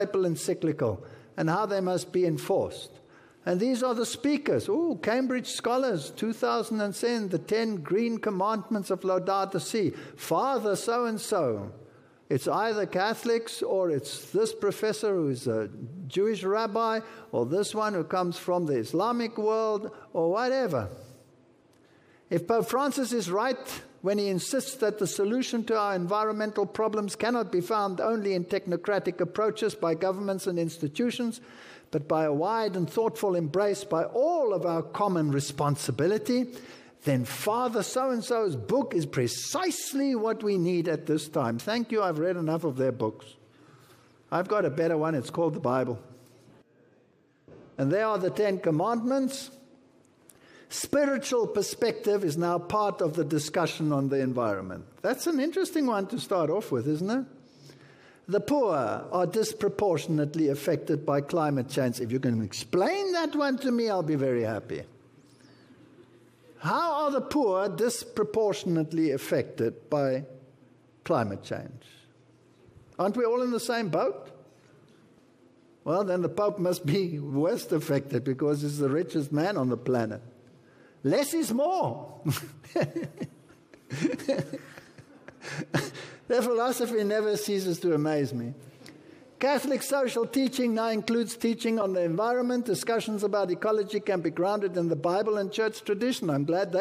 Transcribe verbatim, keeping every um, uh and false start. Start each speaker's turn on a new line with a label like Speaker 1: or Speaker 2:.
Speaker 1: papal encyclical and how they must be enforced. And these are the speakers. Oh, Cambridge scholars, two thousand ten, the ten green commandments of Laudato Si. Father so-and-so. It's either Catholics or it's this professor who is a Jewish rabbi or this one who comes from the Islamic world or whatever. If Pope Francis is right when he insists that the solution to our environmental problems cannot be found only in technocratic approaches by governments and institutions, but by a wide and thoughtful embrace by all of our common responsibility, then Father so-and-so's book is precisely what we need at this time. Thank you, I've read enough of their books. I've got a better one, it's called the Bible. And there are the Ten Commandments. Spiritual perspective is now part of the discussion on the environment. That's an interesting one to start off with, isn't it? The poor are disproportionately affected by climate change. If you can explain that one to me, I'll be very happy. How are the poor disproportionately affected by climate change? Aren't we all in the same boat? Well, then the Pope must be worst affected because he's the richest man on the planet. Less is more. Their philosophy never ceases to amaze me. Catholic social teaching now includes teaching on the environment. Discussions about ecology can be grounded in the Bible and church tradition. I'm glad they